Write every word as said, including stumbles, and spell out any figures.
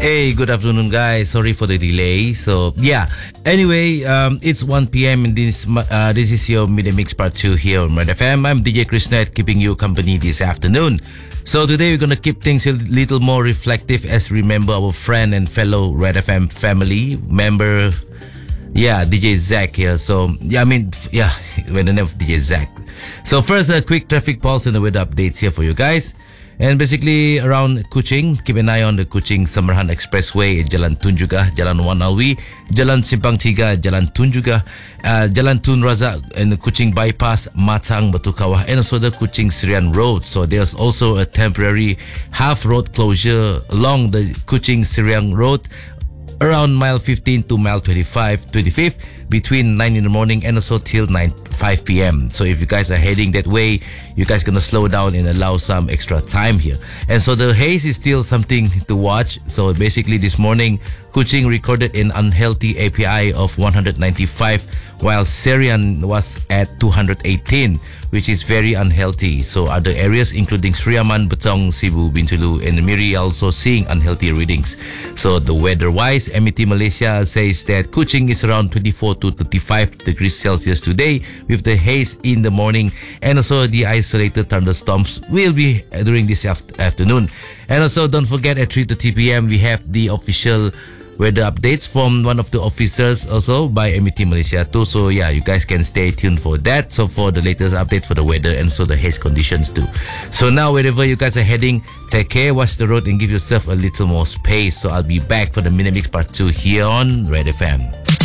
Hey, good afternoon, guys. Sorry for the delay. So yeah. Anyway, um, it's one p.m. and this uh, this is your Midday Mix Part Two here on Red F M. I'm D J Krishnet, keeping you company this afternoon. So today we're gonna keep things a little more reflective as we remember our friend and fellow Red F M family member. Yeah, D J Zach here. So yeah, I mean yeah, when the name of D J Zach. So first, a quick traffic pulse and the weather updates here for you guys. And basically around Kuching, keep an eye on the Kuching Samarahan Expressway, Jalan Tun Juga, Jalan Wan Alwi, Jalan Simpang Tiga, Jalan Tun Juga, uh, Jalan Tun Razak, and the Kuching Bypass, Matang, Batu Kawah, and also the Kuching Sirian Road. So there's also a temporary half road closure along the Kuching Sirian Road around mile fifteen to mile twenty-five, twenty-fifth between nine in the morning and also till nine five p.m. So if you guys are heading that way, you guys gonna slow down and allow some extra time here. And so the haze is still something to watch. So basically this morning, Kuching recorded an unhealthy A P I of one hundred ninety-five, while Serian was at two hundred eighteen, which is very unhealthy. So other areas including Sriaman, Betong, Cebu, Bintulu, and Miri also seeing unhealthy readings. So the weather-wise, M E T Malaysia says that Kuching is around twenty-four to thirty-five degrees Celsius today, with the haze in the morning, and also the isolated thunderstorms will be during this after- afternoon. And also don't forget at three thirty p.m. we have the official weather updates from one of the officers also by M E T Malaysia too. So yeah, you guys can stay tuned for that. So for the latest update for the weather and so the haze conditions too. So now wherever you guys are heading, take care, watch the road and give yourself a little more space. So I'll be back for the Midday Mix Part two here on Red F M.